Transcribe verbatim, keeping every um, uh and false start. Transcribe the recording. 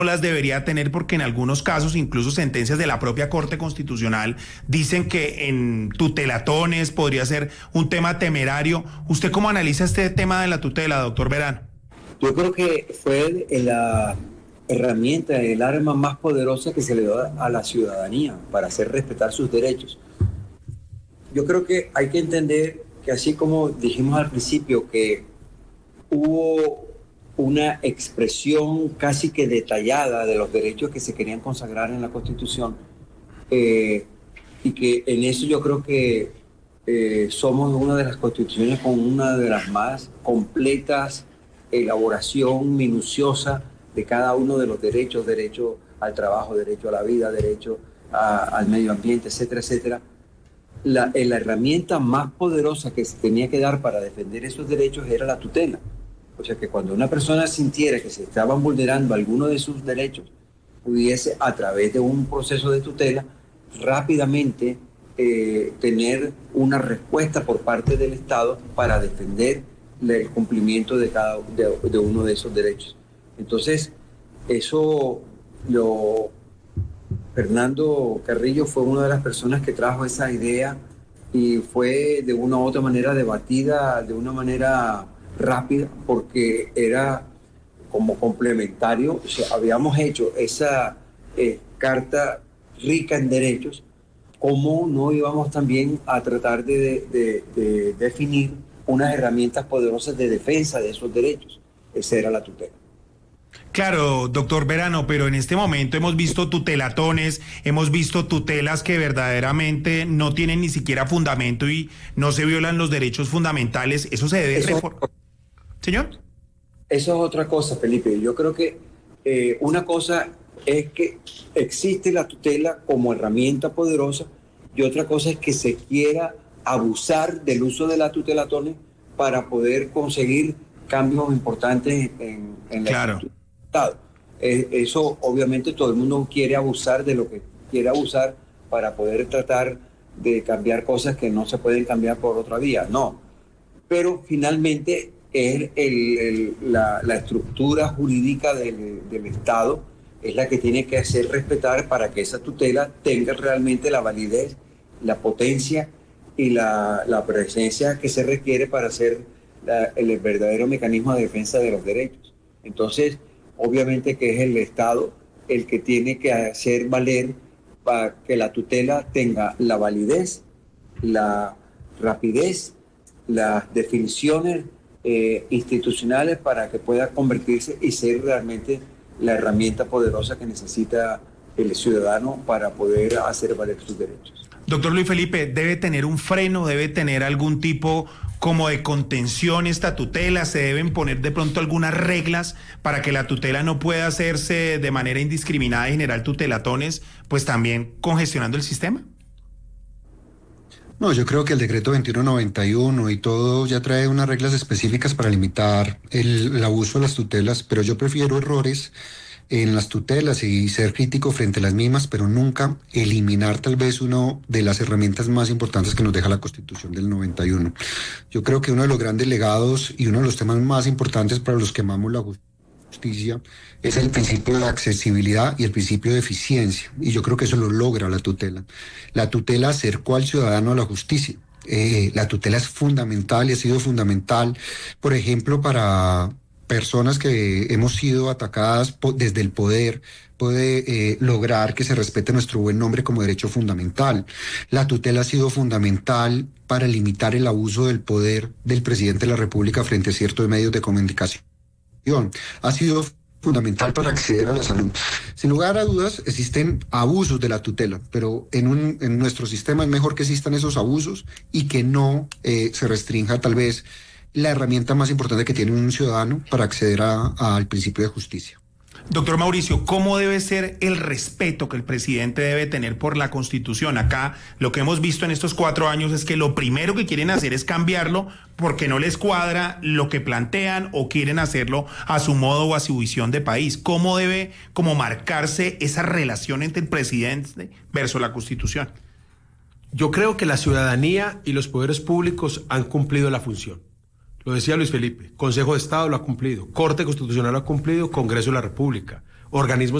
las debería tener, porque en algunos casos, incluso sentencias de la propia Corte Constitucional, dicen que en tutelatones podría ser un tema temerario. ¿Usted cómo analiza este tema de la tutela, doctor Verano? Yo creo que fue la herramienta, el arma más poderosa que se le da a la ciudadanía para hacer respetar sus derechos. Yo creo que hay que entender que, así como dijimos al principio, que hubo una expresión casi que detallada de los derechos que se querían consagrar en la Constitución, eh, y que en eso yo creo que eh, somos una de las constituciones con una de las más completas, elaboración minuciosa de cada uno de los derechos, derecho al trabajo, derecho a la vida, derecho a, al medio ambiente, etcétera, etcétera. La, la herramienta más poderosa que se tenía que dar para defender esos derechos era la tutela. O sea, que cuando una persona sintiera que se estaban vulnerando alguno de sus derechos, pudiese, a través de un proceso de tutela, rápidamente eh, tener una respuesta por parte del Estado para defender el cumplimiento de cada de, de uno de esos derechos. Entonces, eso lo... Fernando Carrillo fue una de las personas que trajo esa idea y fue de una u otra manera debatida de una manera rápida, porque era como complementario. O sea, habíamos hecho esa eh, carta rica en derechos, ¿cómo no íbamos también a tratar de, de, de definir unas herramientas poderosas de defensa de esos derechos? Esa era la tutela. Claro, doctor Verano, pero en este momento hemos visto tutelatones, hemos visto tutelas que verdaderamente no tienen ni siquiera fundamento y no se violan los derechos fundamentales. ¿Eso se debe reformar? Señor. Eso es otra cosa, Felipe. Yo creo que eh, una cosa es que existe la tutela como herramienta poderosa y otra cosa es que se quiera abusar del uso de la tutelatones para poder conseguir cambios importantes en, en la claro. estructura del Estado. Eh, eso, obviamente, todo el mundo quiere abusar de lo que quiere abusar para poder tratar de cambiar cosas que no se pueden cambiar por otra vía. No. Pero finalmente es el, el, la, la estructura jurídica del, del Estado es la que tiene que hacer respetar para que esa tutela tenga realmente la validez, la potencia y la, la presencia que se requiere para hacer la, el verdadero mecanismo de defensa de los derechos. Entonces, obviamente que es el Estado el que tiene que hacer valer para que la tutela tenga la validez, la rapidez, las definiciones eh, institucionales para que pueda convertirse y ser realmente la herramienta poderosa que necesita el ciudadano para poder hacer valer sus derechos. Doctor Luis Felipe, ¿debe tener un freno, debe tener algún tipo como de contención esta tutela? ¿Se deben poner de pronto algunas reglas para que la tutela no pueda hacerse de manera indiscriminada y generar tutelatones, pues también congestionando el sistema? No, yo creo que el decreto veintiuno noventa y uno y todo ya trae unas reglas específicas para limitar el, el abuso de las tutelas, pero yo prefiero errores en las tutelas y ser crítico frente a las mismas, pero nunca eliminar tal vez una de las herramientas más importantes que nos deja la Constitución del noventa y uno. Yo creo que uno de los grandes legados y uno de los temas más importantes para los que amamos la justicia es el principio de accesibilidad y el principio de eficiencia, y yo creo que eso lo logra la tutela. La tutela acercó al ciudadano a la justicia. Eh, la tutela es fundamental y ha sido fundamental, por ejemplo, para personas que hemos sido atacadas po- desde el poder, puede eh, lograr que se respete nuestro buen nombre como derecho fundamental. La tutela ha sido fundamental para limitar el abuso del poder del presidente de la República frente a ciertos medios de comunicación. Ha sido fundamental para acceder a la salud. Sin lugar a dudas, existen abusos de la tutela, pero en, un, en nuestro sistema es mejor que existan esos abusos y que no eh, se restrinja tal vez la herramienta más importante que tiene un ciudadano para acceder a, a, al principio de justicia. Doctor Mauricio, ¿cómo debe ser el respeto que el presidente debe tener por la Constitución? Acá lo que hemos visto en estos cuatro años es que lo primero que quieren hacer es cambiarlo porque no les cuadra lo que plantean o quieren hacerlo a su modo o a su visión de país. ¿Cómo debe como marcarse esa relación entre el presidente versus la Constitución? Yo creo que la ciudadanía y los poderes públicos han cumplido la función. Lo decía Luis Felipe, Consejo de Estado lo ha cumplido, Corte Constitucional lo ha cumplido, Congreso de la República. organismos